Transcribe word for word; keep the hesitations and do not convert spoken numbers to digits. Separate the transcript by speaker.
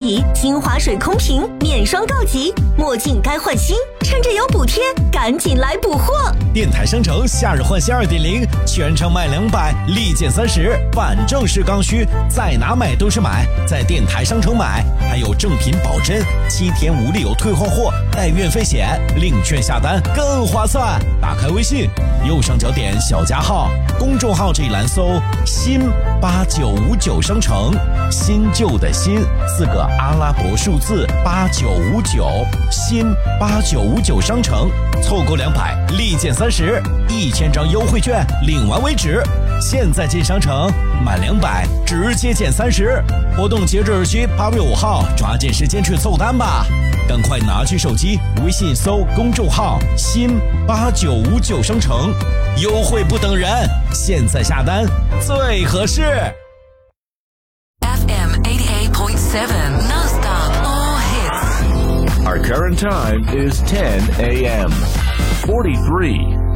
Speaker 1: 仪、新华水空瓶免霜告急，墨镜该换新，趁着有补贴，赶紧来补货！
Speaker 2: 电台商城夏日换新 二点零， 全场买两百，立减三十，反正是刚需，在哪买都是买，在电台商城买，还有正品保真，七天无理由退换货，带运费险，领券下单更划算。打开微信，右上角点小加号，公众号这一栏搜新八九五九商城，新旧的新四个阿拉伯数字八九五九，新八九五九商城，凑够两百立减三十，一千张优惠券领完为止。现在进商城满两百直接减三十，活动截止日期八月五号，抓紧时间去凑单吧！赶快拿起手机，微信搜公众号新八九五九商城，优惠不等人，现在下单最合适。
Speaker 3: F M eighty-eight point seven non-stop all hits.
Speaker 4: Our current time is ten a.m. forty-three.